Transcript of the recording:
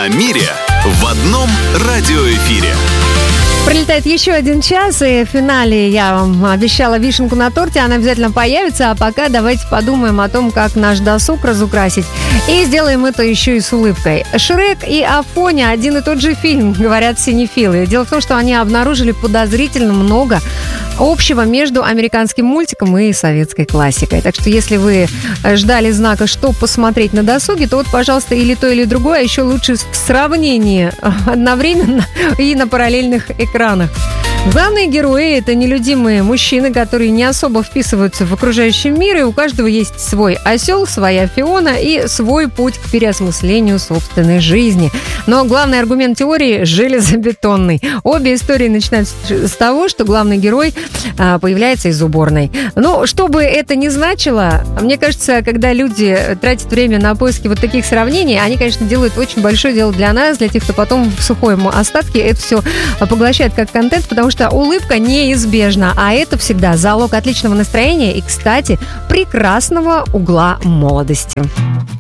о мире в одном радиоэфире. Прилетает еще 1 час, и в финале я вам обещала вишенку на торте, она обязательно появится, а пока давайте подумаем о том, как наш досуг разукрасить. И сделаем это еще и с улыбкой. «Шрек» и «Афоня» один и тот же фильм, говорят синефилы. Дело в том, что они обнаружили подозрительно много общего между американским мультиком и советской классикой. Так что если вы ждали знака, что посмотреть на досуге, то вот, пожалуйста, или то, или другое, а еще лучше в сравнении одновременно и на параллельных экранах. Главные герои – это нелюдимые мужчины, которые не особо вписываются в окружающий мир, и у каждого есть свой осел, своя Фиона и свой путь к переосмыслению собственной жизни. Но главный аргумент теории – железобетонный. Обе истории начинаются с того, что главный герой появляется из уборной. Но что бы это ни значило, мне кажется, когда люди тратят время на поиски вот таких сравнений, они, конечно, делают очень большое дело для нас, для тех, кто потом в сухом остатке это все поглощает как контент, потому что улыбка неизбежна, а это всегда залог отличного настроения и, кстати, прекрасного угла молодости.